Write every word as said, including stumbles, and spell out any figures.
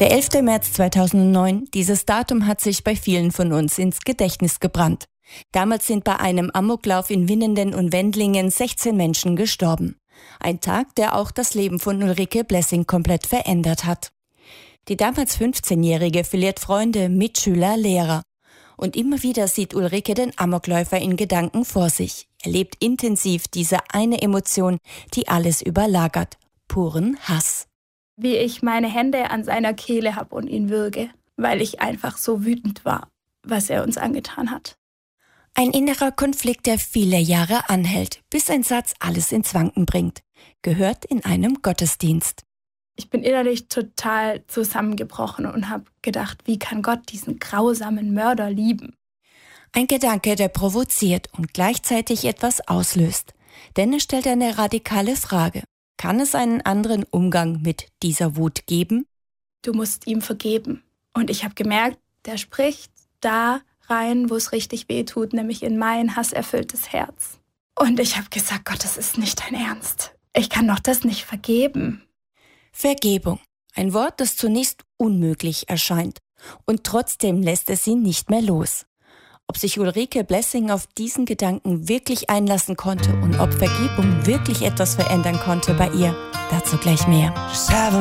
Der elfter März zweitausendneun, dieses Datum hat sich bei vielen von uns ins Gedächtnis gebrannt. Damals sind bei einem Amoklauf in Winnenden und Wendlingen sechzehn Menschen gestorben. Ein Tag, der auch das Leben von Ulrike Blessing komplett verändert hat. Die damals fünfzehnjährige verliert Freunde, Mitschüler, Lehrer. Und immer wieder sieht Ulrike den Amokläufer in Gedanken vor sich. Er lebt intensiv diese eine Emotion, die alles überlagert: puren Hass. Wie ich meine Hände an seiner Kehle habe und ihn würge, weil ich einfach so wütend war, was er uns angetan hat. Ein innerer Konflikt, der viele Jahre anhält, bis ein Satz alles ins Wanken bringt. Gehört in einem Gottesdienst. Ich bin innerlich total zusammengebrochen und habe gedacht, wie kann Gott diesen grausamen Mörder lieben? Ein Gedanke, der provoziert und gleichzeitig etwas auslöst. Denn er stellt eine radikale Frage. Kann es einen anderen Umgang mit dieser Wut geben? Du musst ihm vergeben. Und ich habe gemerkt, der spricht da rein, wo es richtig weh tut, nämlich in mein hasserfülltes Herz. Und ich habe gesagt, Gott, das ist nicht dein Ernst. Ich kann doch das nicht vergeben. Vergebung. Ein Wort, das zunächst unmöglich erscheint. Und trotzdem lässt es ihn nicht mehr los. Ob sich Ulrike Blessing auf diesen Gedanken wirklich einlassen konnte und ob Vergebung wirklich etwas verändern konnte bei ihr, dazu gleich mehr.